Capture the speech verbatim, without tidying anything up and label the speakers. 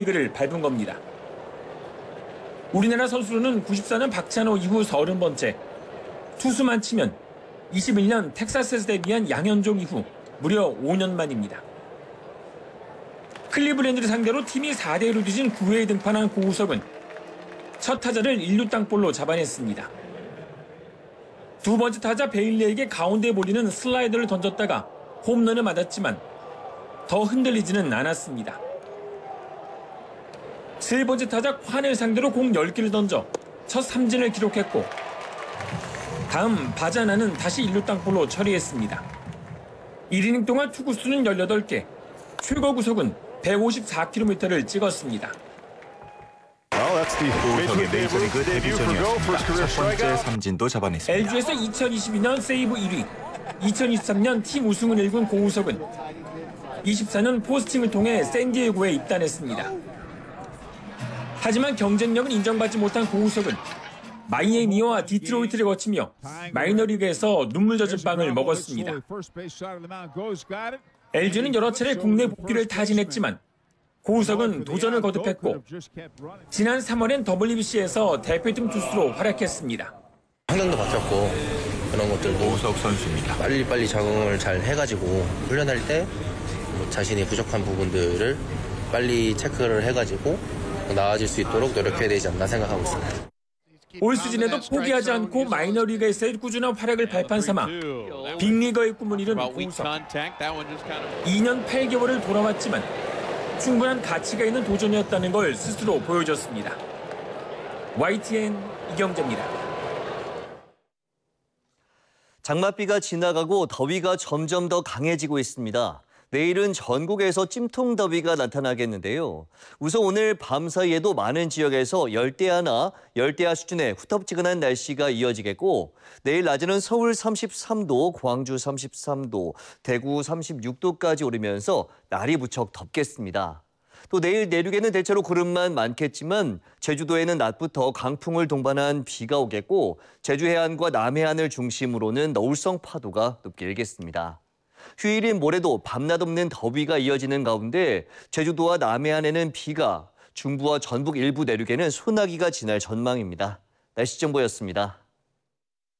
Speaker 1: 를 밟은 겁니다. 우리나라 선수로는 구십사 년 박찬호 이후 서른 번째, 투수만 치면 이십일 년 텍사스에서 데뷔한 양현종 이후 무려 오 년 만입니다. 클리블랜드를 상대로 팀이 사 대 이로 뒤진 구 회에 등판한 고우석은 첫 타자를 일 루 땅볼로 잡아냈습니다. 두 번째 타자 베일리에게 가운데에 몰리는 슬라이더를 던졌다가 홈런을 맞았지만 더 흔들리지는 않았습니다. 세 번째 타자 콴을 상대로 공 열 개를 던져 첫 삼진을 기록했고 다음 바자나는 다시 일 루 땅볼로 처리했습니다. 일 이닝 동안 투구수는 열여덟 개, 최고 구속은 백오십사 킬로미터를 찍었습니다.
Speaker 2: 고우석의 메이저리그 데뷔전이었습니다. 첫 번째 삼진도 잡아냈습니다.
Speaker 1: 엘지에서 이천이십이 년 세이브 일 위, 이천이십삼 년 팀 우승을 일군 고우석은 이십사 년 포스팅을 통해 샌디에고에 입단했습니다. 하지만 경쟁력은 인정받지 못한 고우석은 마이애미와 디트로이트를 거치며 마이너리그에서 눈물 젖은 빵을 먹었습니다. 엘지는 여러 차례 국내 복귀를 타진했지만 고우석은 도전을 거듭했고 지난 삼월엔 더블유비씨에서 대표팀 투수로 활약했습니다.
Speaker 3: 환경도 바뀌었고 그런 것들도
Speaker 2: 고우석 선수입니다.
Speaker 3: 빨리빨리 적응을 잘 해가지고 훈련할 때 자신이 부족한 부분들을 빨리 체크를 해가지고 나아질 수 있도록 노력해야 되지 않나 생각하고 있습니다.
Speaker 1: 올 시즌에도 포기하지 않고 마이너리그에서의 꾸준한 활약을 발판 삼아 빅리거의 꿈을 이룬 고우석. 이 년 팔 개월을 돌아왔지만 충분한 가치가 있는 도전이었다는 걸 스스로 보여줬습니다. 와이티엔 이경재입니다.
Speaker 4: 장맛비가 지나가고 더위가 점점 더 강해지고 있습니다. 내일은 전국에서 찜통더위가 나타나겠는데요. 우선 오늘 밤사이에도 많은 지역에서 열대야나 열대야 수준의 후텁지근한 날씨가 이어지겠고 내일 낮에는 서울 삼십삼 도, 광주 삼십삼 도, 대구 삼십육 도까지 오르면서 날이 무척 덥겠습니다. 또 내일 내륙에는 대체로 구름만 많겠지만 제주도에는 낮부터 강풍을 동반한 비가 오겠고 제주 해안과 남해안을 중심으로는 너울성 파도가 높게 일겠습니다. 휴일인 모레도 밤낮 없는 더위가 이어지는 가운데 제주도와 남해안에는 비가, 중부와 전북 일부 내륙에는 소나기가 지날 전망입니다. 날씨 정보였습니다.